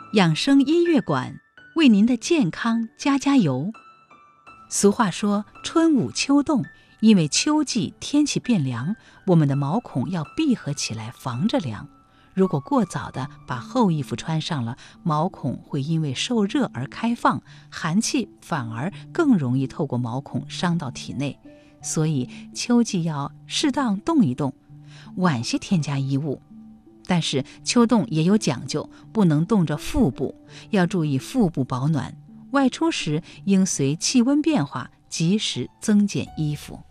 养生音乐馆为您的健康加油。俗话说春捂秋冻，因为秋季天气变凉，我们的毛孔要闭合起来防着凉。如果过早的把厚衣服穿上了，毛孔会因为受热而开放，寒气反而更容易透过毛孔伤到体内。所以秋季要适当动一动，晚些添加衣物。但是秋冻也有讲究，不能冻着腹部，要注意腹部保暖。外出时应随气温变化及时增减衣服。